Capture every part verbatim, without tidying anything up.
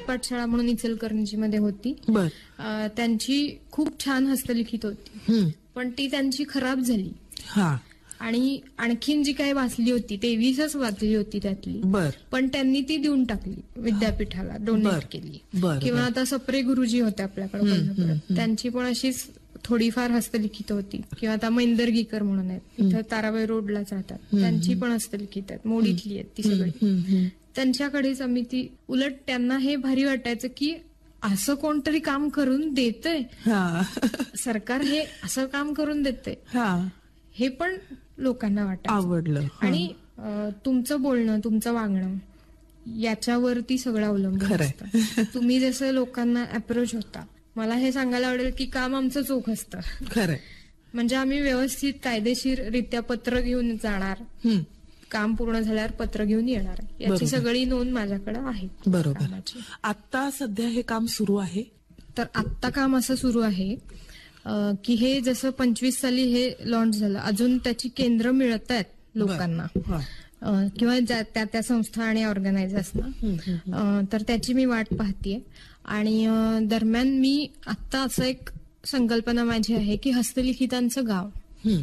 पाठशाळा म्हणून इचलकरंजीमध्ये होती. बर अ, त्यांची खूप छान हस्तलिखित होती, पण ती त्यांची खराब झाली. हा आणि आणखीन जी काही वाचली होती तेवीसच वाचली होती त्यातली, बर पण त्यांनी ती देऊन टाकली विद्यापीठाला, बर. डोनेट केली. बर किंवा बर. आता सप्रे गुरुजी होते आपल्याकडे कोल्हापुरात, त्यांची पण अशीच थोडीफार हस्तलिखित होती. किंवा आता मैंदर्गीकर म्हणून आहेत, इथं ताराबाई रोडलाच राहतात, त्यांची पण हस्तलिखित आहेत, मोडीतली आहेत ती सगळी. हम्म, त्यांच्याकडेच आम्ही ती, उलट त्यांना हे भारी वाटायचं की असं कोणतरी काम करून देतंय, हा सरकार हे असं काम करून देतंय, हा हे पण लोकांना वाटायचं. आवडलं. आणि अ, तुमचं बोलणं, तुमचं वागणं याच्यावरती सगळं अवलंबून खरंय. असतं. तुम्ही जसं लोकांना अप्रोच होता, मला हे सांगायला आवडेल की काम आमचं चोख असतं. खरंय. म्हणजे आम्ही व्यवस्थित कायदेशीर रित्या पत्र घेऊन जाणार, हम्म, काम पूर्ण झाल्यावर पत्र घेऊन येणार, याची बरोबर. सगळी नोंद माझ्याकडे आहे बरोबर. कामाची. आता सध्या हे काम सुरू आहे. तर आत्ता काम असं सुरू आहे अ, की हे जसं पंचवीस साली हे लॉन्च झालं, अजून त्याची केंद्र मिळत आहेत लोकांना. हा. अ, किंवा ज्या- त्या त्या संस्था आणि ऑर्गनायझर्सना. अ, तर त्याची मी वाट पाहतीये. आणि अ, दरम्यान मी आत्ता असं एक संकल्पना माझी आहे की हस्तलिखितांचं गाव. हम्म,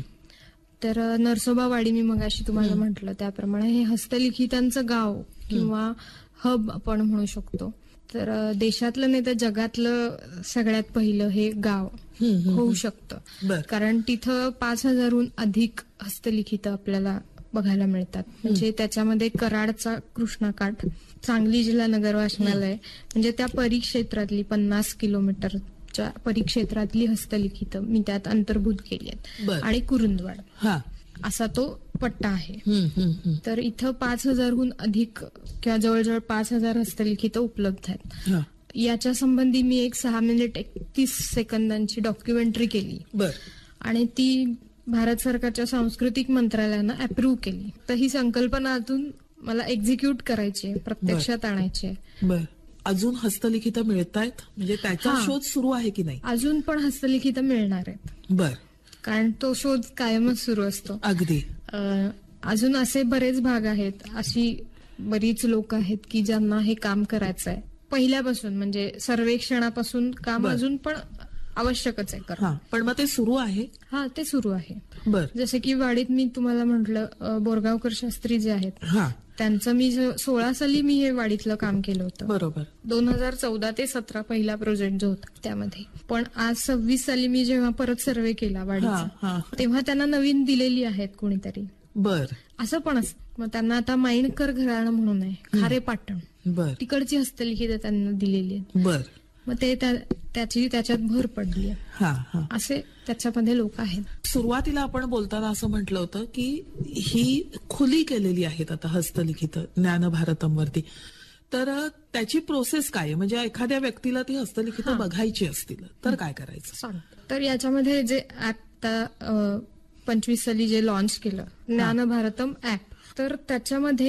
तर अ, नरसोबावाडी मी मगाशी तुम्हाला म्हटलं त्याप्रमाणे हे हस्तलिखितांचं गाव किंवा हब आपण म्हणू शकतो. तर अ, देशातलं नाही तर जगातलं सगळ्यात पहिलं हे गाव होऊ शकतं. बर. कारण तिथं पाच हजारहून अधिक हस्तलिखित आपल्याला बघायला मिळतात. म्हणजे त्याच्यामध्ये कराडचा कृष्णाकाठ, सांगली जिल्हा नगर वाचनालय, म्हणजे त्या परिक्षेत्रातली पन्नास किलोमीटरच्या परिक्षेत्रातली हस्तलिखित मी त्यात अंतर्भूत केली आहेत. बर. आणि कुरुंदवाड हा. असा तो पट्टा आहे. हम्म, हम्म, हम्म. तर इथं पाच हजारहून अधिक किंवा जवळजवळ पाच हजार हस्तलिखित उपलब्ध आहेत. हा. याच्या संबंधी मी एक सहा मिनिट एकतीस सेकंदांची डॉक्युमेंटरी केली बर. आणि ती भारत सरकारच्या सांस्कृतिक मंत्रालयानं अप्रूव्ह केली. तर ही संकल्पना अजून मला एक्झिक्यूट करायची आहे, प्रत्यक्षात आणायची आहे. बर. अजून हस्तलिखित मिळतायत म्हणजे त्याचा हा. शोध सुरू आहे की नाही? अजून पण हस्तलिखित मिळणार आहेत, बर. कारण तो शोध कायमच सुरू असतो. अगदी. अं, अजून असे बरेच भाग आहेत, अशी बरीच लोक आहेत की ज्यांना हे काम करायचं आहे पहिल्यापासून, म्हणजे सर्वेक्षणापासून काम बर. अजून पण आवश्यकच आहे करणं. हा, पण मग ते सुरू आहे. हा, ते सुरू आहे. बर. जसे की वाडीत मी तुम्हाला म्हटलं, अं, बोरगावकर शास्त्री जे आहेत हा. त्यांचं मी ज- सोळा साली मी हे वाडीतलं काम केलं होतं. बरोबर. दोन हजार चौदा ते सतरा पहिला प्रोजेक्ट जो होता त्यामध्ये. पण आज सव्वीस साली मी जेव्हा परत सर्वे केला हा, वाडीचा, हा. तेव्हा त्यांना नवीन दिलेली आहेत कोणीतरी. बर. असं पण असतं. मग त्यांना आता माइंडकर घराणं म्हणून आहे, खारे पाटण, बर. तिकडची हस्तलिखित त्यांना दिलेली आहेत. बर. मग ते त्या- त्याची त्याच्यात भर पडली आहे. हा, हा. असे त्याच्यामध्ये लोक आहेत. सुरुवातीला आपण बोलताना असं म्हटलं होतं की ही खुली केलेली आहेत आता हस्तलिखित ज्ञानभारतम वरती. तर त्याची प्रोसेस काय आहे? म्हणजे एखाद्या व्यक्तीला ती हस्तलिखित बघायची असतील तर काय करायचं? सांगतो. तर याच्यामध्ये जे आता पंचवीस साली जे लॉन्च केलं ज्ञानभारतम ऍप, तर त्याच्यामध्ये